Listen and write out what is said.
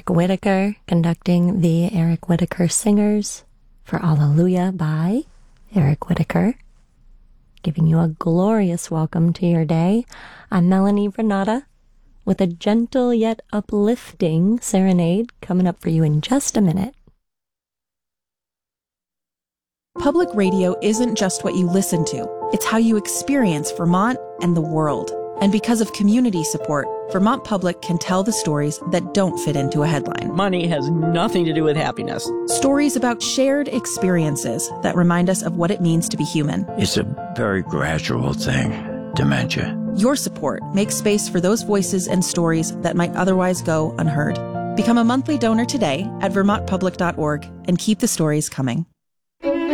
Eric Whitacre conducting the Eric Whitacre Singers for Alleluia by Eric Whitacre. Giving you a glorious welcome to your day. I'm Melanie Renata with a gentle yet uplifting serenade coming up for you in just a minute. Public radio isn't just what you listen to. It's how you experience Vermont and the world. And because of community support, Vermont Public can tell the stories that don't fit into a headline. Money has nothing to do with happiness. Stories about shared experiences that remind us of what it means to be human. It's a very gradual thing, dementia. Your support makes space for those voices and stories that might otherwise go unheard. Become a monthly donor today at vermontpublic.org and keep the stories coming.